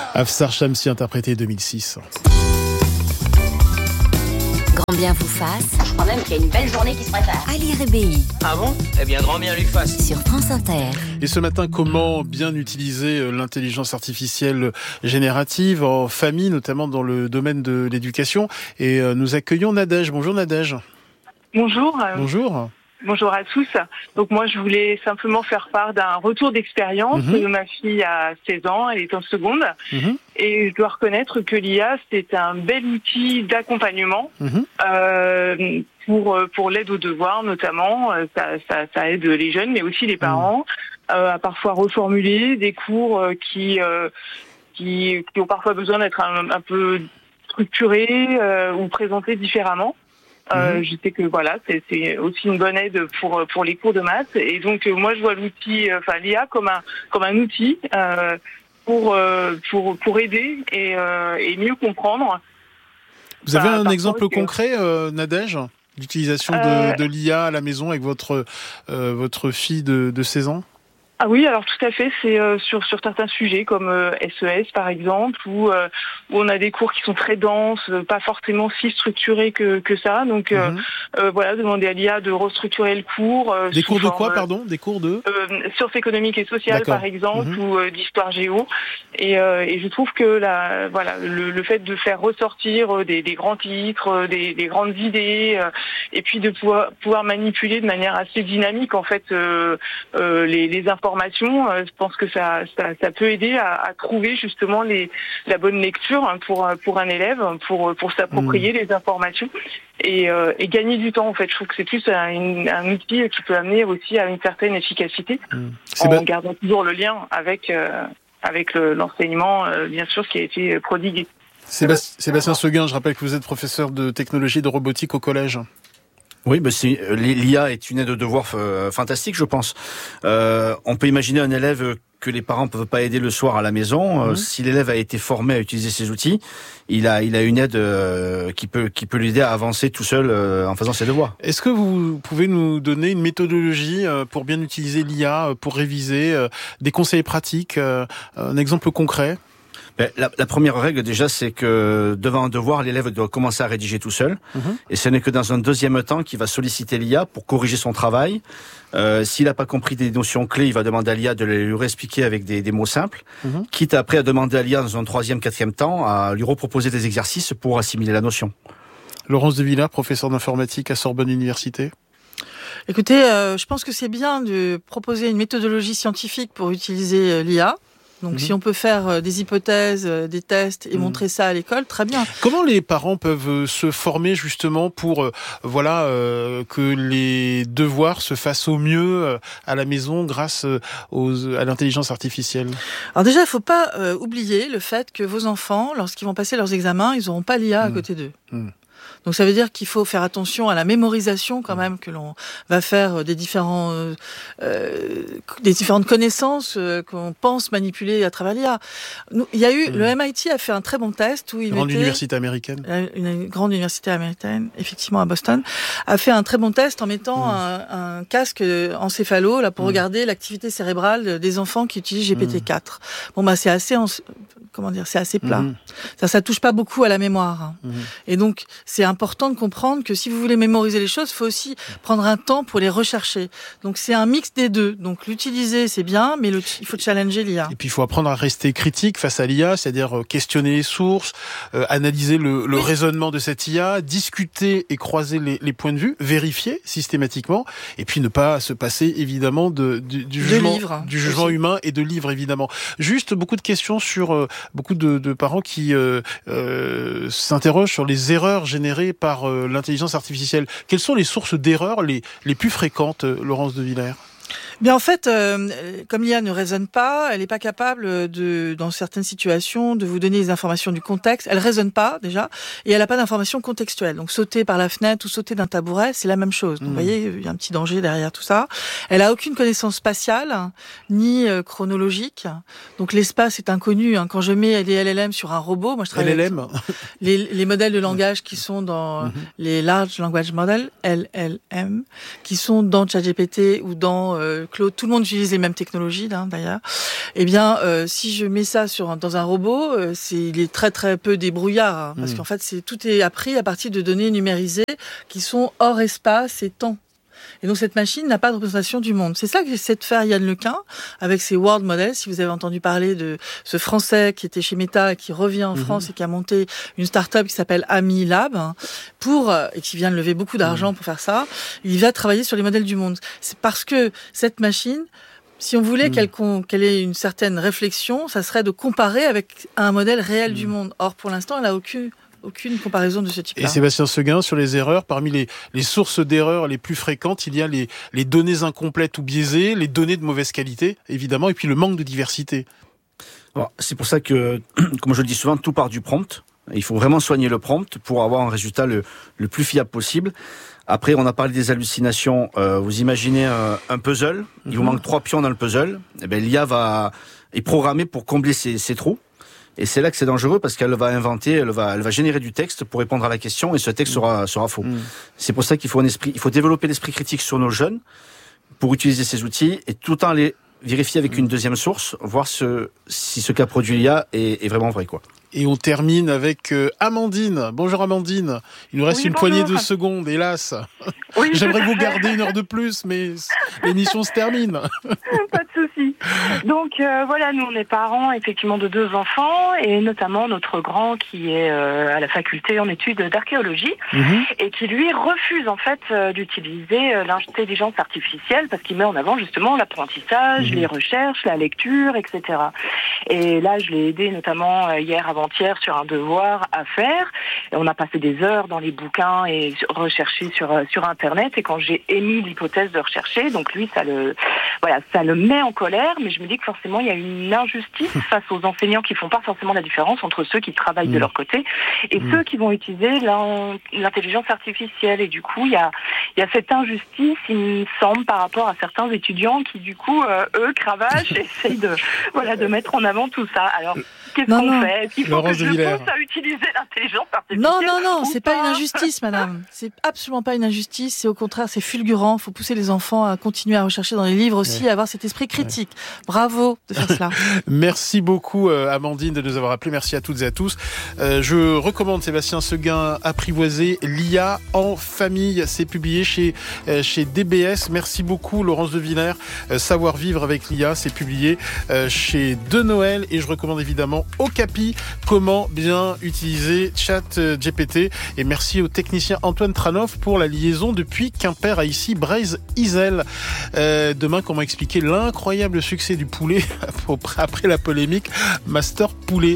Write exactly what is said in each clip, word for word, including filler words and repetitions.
Afsar Shamsi, interprété deux mille six. Grand bien vous fasse. Je crois même qu'il y a une belle journée qui se prépare. Ali Rebéi. Ah bon ? Eh bien, grand bien lui fasse. Sur France Inter. Et ce matin, comment bien utiliser l'intelligence artificielle générative en famille, notamment dans le domaine de l'éducation. Et nous accueillons Nadège. Bonjour Nadège. Bonjour. Bonjour. Bonjour à tous. Donc moi, je voulais simplement faire part d'un retour d'expérience. Mmh. Ma fille a seize ans, elle est en seconde. Mmh. Et je dois reconnaître que l'I A, c'est un bel outil d'accompagnement mmh. euh, pour, pour l'aide aux devoirs notamment. Ça, ça, ça aide les jeunes, mais aussi les parents mmh. euh, à parfois reformuler des cours qui, euh, qui, qui ont parfois besoin d'être un, un peu structurés euh, ou présentés différemment. Euh, je sais que voilà, c'est, c'est aussi une bonne aide pour pour les cours de maths. Et donc euh, moi je vois l'outil, enfin l'I A comme un comme un outil euh, pour euh, pour pour aider et euh, et mieux comprendre. Vous avez enfin, un exemple que... concret, euh, Nadège, d'utilisation euh... de, de l'I A à la maison avec votre euh, votre fille de, de seize ans? Ah oui, alors tout à fait, c'est euh, sur sur certains sujets comme euh, S E S par exemple, où, euh, où on a des cours qui sont très denses, euh, pas forcément si structurés que que ça. Donc euh, mmh. euh, voilà, demander à l'I A de restructurer le cours. Euh, des cours forme, de quoi, pardon? Des cours de euh, sciences économiques et sociales D'accord. par exemple, mmh. ou euh, d'histoire géo. Et euh, et je trouve que la voilà le, le fait de faire ressortir des, des grands titres, des, des grandes idées, euh, et puis de pouvoir pouvoir manipuler de manière assez dynamique en fait euh, euh, les les informations. Je pense que ça, ça, ça peut aider à, à trouver justement les, la bonne lecture pour, pour un élève, pour, pour s'approprier mmh. les informations et, euh, et gagner du temps. En fait, je trouve que c'est plus un, un outil qui peut amener aussi à une certaine efficacité, mmh. en ba... gardant toujours le lien avec, euh, avec le, l'enseignement, euh, bien sûr, qui a été prodigué. Sébastien, Sébastien Seguin, je rappelle que vous êtes professeur de technologie et de robotique au collège. Oui, bah c'est, l'I A est une aide de devoir euh, fantastique, je pense. Euh, on peut imaginer un élève que les parents ne peuvent pas aider le soir à la maison. Mmh. Euh, si l'élève a été formé à utiliser ces outils, il a, il a une aide euh, qui peut, qui peut l'aider à avancer tout seul euh, en faisant ses devoirs. Est-ce que vous pouvez nous donner une méthodologie euh, pour bien utiliser l'I A, pour réviser, euh, des conseils pratiques, euh, un exemple concret ? La, la première règle déjà, c'est que devant un devoir, l'élève doit commencer à rédiger tout seul. Mmh. Et ce n'est que dans un deuxième temps qu'il va solliciter l'I A pour corriger son travail. Euh, s'il n'a pas compris des notions clés, il va demander à l'I A de lui réexpliquer avec des, des mots simples. Mmh. Quitte après à demander à l'I A dans un troisième, quatrième temps à lui reproposer des exercices pour assimiler la notion. Laurence de Villard, professeure d'informatique à Sorbonne Université. Écoutez, euh, je pense que c'est bien de proposer une méthodologie scientifique pour utiliser euh, l'I A. Donc, mmh. si on peut faire des hypothèses, des tests et mmh. montrer ça à l'école, très bien. Comment les parents peuvent se former justement pour euh, voilà euh, que les devoirs se fassent au mieux euh, à la maison grâce aux, à l'intelligence artificielle? Alors déjà, il ne faut pas euh, oublier le fait que vos enfants, lorsqu'ils vont passer leurs examens, ils n'auront pas l'I A mmh. à côté d'eux. Mmh. Donc ça veut dire qu'il faut faire attention à la mémorisation quand même que l'on va faire des différents euh, euh, des différentes connaissances euh, qu'on pense manipuler à travers l'I A. Nous, il y a eu mmh. le M I T a fait un très bon test où il une grande était, université américaine, une, une grande université américaine effectivement à Boston a fait un très bon test en mettant mmh. un, un casque encéphalo là pour mmh. regarder l'activité cérébrale des enfants qui utilisent G P T quatre. Mmh. Bon bah c'est assez en, comment dire c'est assez plat. Mmh. Ça ça touche pas beaucoup à la mémoire. Hein. Mmh. Et donc c'est important de comprendre que si vous voulez mémoriser les choses, il faut aussi prendre un temps pour les rechercher. Donc c'est un mix des deux. Donc l'utiliser, c'est bien, mais le, il faut challenger l'I A. Et puis il faut apprendre à rester critique face à l'I A, c'est-à-dire questionner les sources, euh, analyser le, le oui. raisonnement de cette I A, discuter et croiser les, les points de vue, vérifier systématiquement, et puis ne pas se passer évidemment de, du, du de jugement, livres, du jugement humain et de livres évidemment. Juste beaucoup de questions sur euh, beaucoup de, de parents qui euh, euh, s'interrogent sur les erreurs générées par euh, l'intelligence artificielle. Quelles sont les sources d'erreurs les, les plus fréquentes, euh, Laurence de Villers ? Bien en fait, euh, comme l'I A ne raisonne pas, elle n'est pas capable de, dans certaines situations, de vous donner les informations du contexte. Elle raisonne pas déjà, et elle n'a pas d'informations contextuelles. Donc sauter par la fenêtre ou sauter d'un tabouret, c'est la même chose. Donc, mmh. vous voyez, il y a un petit danger derrière tout ça. Elle a aucune connaissance spatiale ni euh, chronologique. Donc l'espace est inconnu. Hein. Quand je mets les L L M sur un robot, moi je travaille L L M avec les, les modèles de langage qui sont dans mmh. les Large Language Models, L L M, qui sont dans ChatGPT ou dans euh, Claude, tout le monde utilise les mêmes technologies, là, d'ailleurs. Eh bien, euh, si je mets ça sur, dans un robot, euh, c'est, il est très très peu débrouillard, hein, parce mmh. qu'en fait, c'est, tout est appris à partir de données numérisées qui sont hors espace et temps. Et donc cette machine n'a pas de représentation du monde. C'est ça que j'essaie de faire Yann Lequin avec ses World Models. Si vous avez entendu parler de ce Français qui était chez Meta, qui revient en mmh. France et qui a monté une start-up qui s'appelle Ami Lab, pour, et qui vient de lever beaucoup d'argent mmh. pour faire ça, il va travailler sur les modèles du monde. C'est parce que cette machine, si on voulait mmh. qu'elle, qu'elle ait une certaine réflexion, ça serait de comparer avec un modèle réel mmh. du monde. Or, pour l'instant, elle n'a aucune... Aucune comparaison de ce type-là. Et Sébastien Seguin, sur les erreurs, parmi les, les sources d'erreurs les plus fréquentes, il y a les, les données incomplètes ou biaisées, les données de mauvaise qualité, évidemment, et puis le manque de diversité. Alors, c'est pour ça que, comme je le dis souvent, tout part du prompt. Il faut vraiment soigner le prompt pour avoir un résultat le, le plus fiable possible. Après, on a parlé des hallucinations. Euh, vous imaginez euh, un puzzle, il mm-hmm. vous manque trois pions dans le puzzle. Eh bien, l'I A va, est programmée pour combler ces, ces trous. Et c'est là que c'est dangereux parce qu'elle va inventer, elle va, elle va générer du texte pour répondre à la question et ce texte sera, sera faux. Mmh. C'est pour ça qu'il faut un esprit, il faut développer l'esprit critique sur nos jeunes pour utiliser ces outils et tout en les vérifier avec mmh. une deuxième source, voir ce, si ce qu'a produit l'I A est, est vraiment vrai, quoi. Et on termine avec euh, Amandine. Bonjour Amandine. Il nous reste oui, une bonjour. poignée de secondes, hélas. Oui, J'aimerais vous garder une heure de plus, mais l'émission se termine. Pas de souci. Donc euh, voilà, nous on est parents effectivement de deux enfants et notamment notre grand qui est euh, à la faculté en études d'archéologie mm-hmm. et qui lui refuse en fait euh, d'utiliser euh, l'intelligence artificielle parce qu'il met en avant justement l'apprentissage, mm-hmm. les recherches, la lecture, et cetera. Et là, je l'ai aidé notamment euh, hier avant avant-hier sur un devoir à faire. Et on a passé des heures dans les bouquins et recherché sur sur Internet. Et quand j'ai émis l'hypothèse de rechercher, donc lui, ça le voilà, ça le met en colère. Mais je me dis que forcément, il y a une injustice face aux enseignants qui font pas forcément la différence entre ceux qui travaillent mmh. de leur côté et mmh. ceux qui vont utiliser l'intelligence artificielle. Et du coup, il y a il y a cette injustice, il me semble, par rapport à certains étudiants qui, du coup, euh, eux, cravachent et essayent de voilà de mettre en avant tout ça. Alors qu'est-ce non, qu'on non. fait? Est-ce qu'il faut Laurence que je pousse à utiliser l'intelligence artificielle? Non, non, non, c'est pas, pas une injustice, madame. C'est absolument pas une injustice. C'est au contraire, c'est fulgurant. Il faut pousser les enfants à continuer à rechercher dans les livres aussi, ouais. à avoir cet esprit critique. Ouais. Bravo de faire cela. Merci beaucoup, euh, Amandine, de nous avoir appelés. Merci à toutes et à tous. Euh, je recommande Sébastien Seguin, Apprivoiser l'I A en famille. C'est publié chez, euh, chez D B S. Merci beaucoup, Laurence de Villers. Euh, Savoir vivre avec l'I A, c'est publié euh, chez De Noël. Et je recommande évidemment Okapi, comment bien utiliser ChatGPT. Et merci au technicien Antoine Tranoff pour la liaison depuis Quimper à ici, Breizh-Isel. Euh, demain, comment expliquer l'incroyable succès du poulet après la polémique Master Poulet.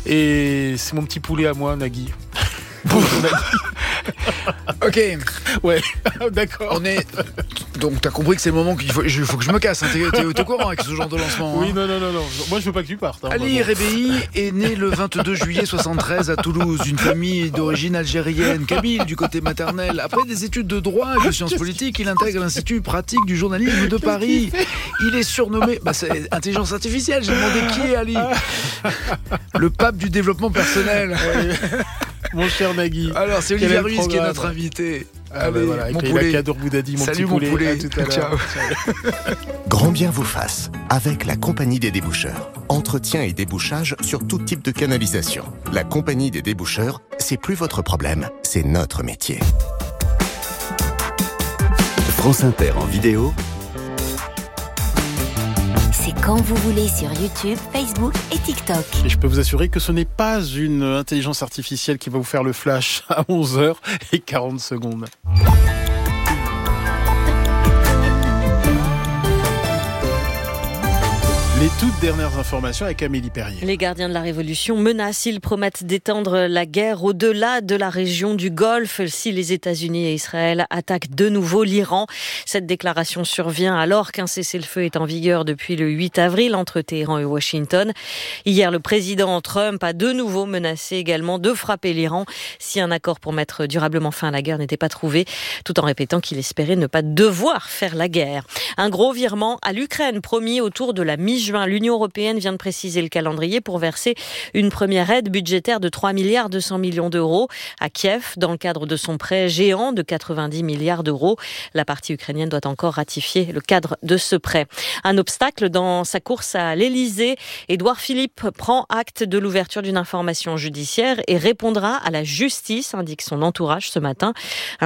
Et c'est mon petit poulet à moi, Nagui. Ok. Ouais, d'accord. On est. Donc, t'as compris que c'est le moment qu'il faut, il faut que je me casse. Hein. T'es, t'es, t'es au courant avec ce genre de lancement? Oui, hein. non, non, non, non. Moi, je veux pas que tu partes. Hein, Ali Rebéi est né le vingt-deux juillet soixante-treize à Toulouse, d'une famille d'origine algérienne, kabyle du côté maternel. Après des études de droit et de sciences politiques, il intègre l'Institut pratique du journalisme de Paris. Il est surnommé. Bah, c'est intelligence artificielle. J'ai demandé qui est Ali. Le pape du développement personnel. Mon cher Nagui. Alors, c'est Olivier Ruiz qui est notre invité. Ah Allez, bah voilà, mon poulet. Kadour Boudadi, mon Salut petit poulet. Mon poulet. À tout à l'heure. Ciao. Grand bien vous fasse, avec la Compagnie des déboucheurs. Entretien et débouchage sur tout type de canalisation. La Compagnie des déboucheurs, c'est plus votre problème, c'est notre métier. France Inter en vidéo. C'est quand vous voulez sur YouTube, Facebook et TikTok. Et je peux vous assurer que ce n'est pas une intelligence artificielle qui va vous faire le flash à onze heures quarante secondes. Les toutes dernières informations avec Amélie Perrier. Les gardiens de la Révolution menacent, ils promettent d'étendre la guerre au-delà de la région du Golfe si les États-Unis et Israël attaquent de nouveau l'Iran. Cette déclaration survient alors qu'un cessez-le-feu est en vigueur depuis le huit avril entre Téhéran et Washington. Hier, le président Trump a de nouveau menacé également de frapper l'Iran si un accord pour mettre durablement fin à la guerre n'était pas trouvé, tout en répétant qu'il espérait ne pas devoir faire la guerre. Un gros virement à l'Ukraine promis autour de la mi-juin juin. L'Union européenne vient de préciser le calendrier pour verser une première aide budgétaire de trois milliards deux cents millions d'euros à Kiev dans le cadre de son prêt géant de quatre-vingt-dix milliards d'euros. La partie ukrainienne doit encore ratifier le cadre de ce prêt. Un obstacle dans sa course à l'Elysée. Édouard Philippe prend acte de l'ouverture d'une information judiciaire et répondra à la justice, indique son entourage ce matin. Un